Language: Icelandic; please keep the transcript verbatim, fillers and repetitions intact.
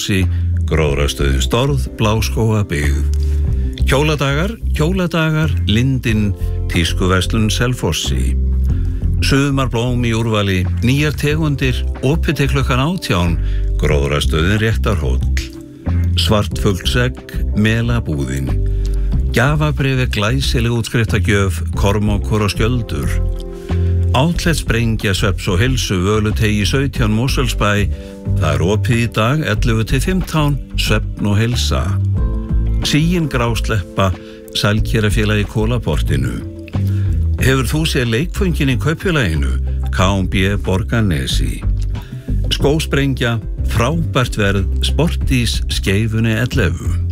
Selfossi, gróðrastöðin Storð, Bláskóga byggð. Kjóladagar, kjóladagar, Lindin, tískuverslun Selfossi. Sumarblóm í úrvali, nýjar tegundir, opið til klukkan átján, gróðrastöðin Réttarhóll. Svartfuglsegg, Melabúðin. Gjafabréfi glæsileg útskriftargjöf, Kormákur og Skjöldur. Outlet sprengja Svepps og heilsu Völutegi sautján Mosfellsbæ. Það er opið í dag ellefu til fimmtán, Svefn og heilsa. Sigin grásleppa, Sælkerafélagi Kólaportinu. Hefur þú séð leikföngin í kaupfélaginu, K M B Borgarnesi. Skósprengja, frábært verð, Sportís Skeifunni ellefu.